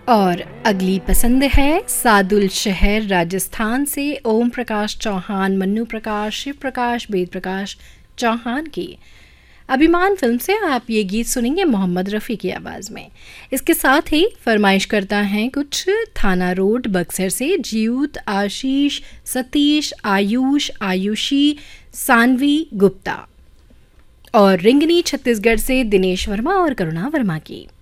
और अगली पसंद है सादुल शहर राजस्थान से ओम प्रकाश चौहान, मन्नू प्रकाश, शिव प्रकाश, वेद प्रकाश चौहान की। अभिमान फिल्म से आप ये गीत सुनेंगे मोहम्मद रफ़ी की आवाज़ में। इसके साथ ही फरमाइश करता है कुछ थाना रोड बक्सर से जीऊत, आशीष, सतीश, आयुष, आयुषी, सानवी गुप्ता और रिंगनी छत्तीसगढ़ से दिनेश वर्मा और करुणा वर्मा की।